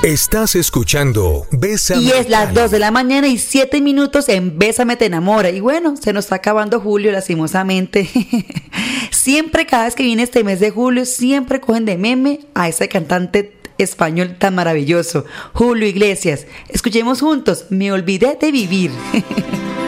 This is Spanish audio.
Estás escuchando Bésame. Y es las 2 de la mañana y 7 minutos en Bésame te enamora. Y bueno, se nos está acabando julio, lastimosamente. Siempre, cada vez que viene este mes de julio, siempre cogen de meme a ese cantante español tan maravilloso, Julio Iglesias. Escuchemos juntos, Me olvidé de vivir.